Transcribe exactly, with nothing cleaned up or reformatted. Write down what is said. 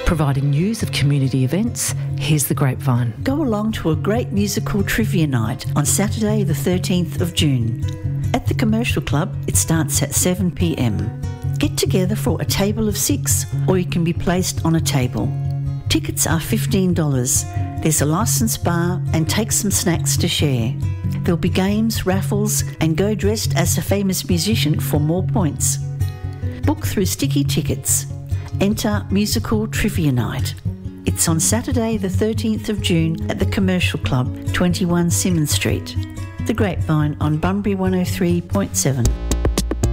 Providing news of community events, here's The Grapevine. Go along to a great musical trivia night on Saturday the thirteenth of June. At the Commercial Club, it starts at seven p m. Get together for a table of six, or you can be placed on a table. Tickets are fifteen dollars. There's a licensed bar and take some snacks to share. There'll be games, raffles, and go dressed as a famous musician for more points. Book through Sticky Tickets. Enter Musical Trivia Night. It's on Saturday the thirteenth of June at the Commercial Club, twenty-one Symonds Street. The Grapevine on Bunbury one oh three point seven.